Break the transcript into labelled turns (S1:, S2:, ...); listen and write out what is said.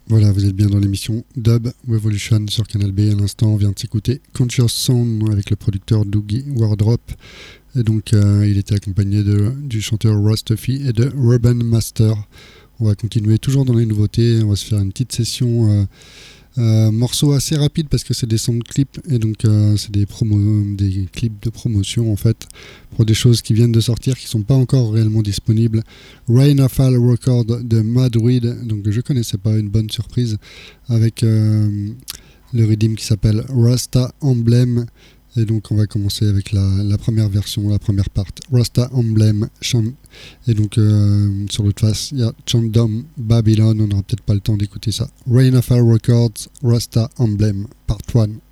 S1: Voilà, vous êtes bien dans l'émission Dub Revolution sur Canal B. À l'instant, on vient de s'écouter Conscious Sound avec le producteur Doogie Wardrop. Et donc, il était accompagné du chanteur Rustuffy et de Ruben Master. On va continuer toujours dans les nouveautés. On va se faire une petite session morceau assez rapide parce que c'est des sound clips et donc c'est des clips de promotion en fait pour des choses qui viennent de sortir qui sont pas encore réellement disponibles. Rain of Fall Record de Madrid, donc je connaissais pas, une bonne surprise avec le redeem qui s'appelle Rasta Emblem. Et donc on va commencer avec la première version, la première part, Rasta Emblem. Et donc sur l'autre face, il y a Chandom Babylon, on n'aura peut-être pas le temps d'écouter ça. Rain of Our Records, Rasta Emblem, part 1.